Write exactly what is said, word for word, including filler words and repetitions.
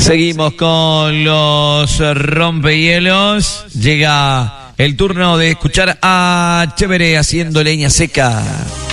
Seguimos con los rompehielos. Llega el turno de escuchar a Chévere haciendo leña seca.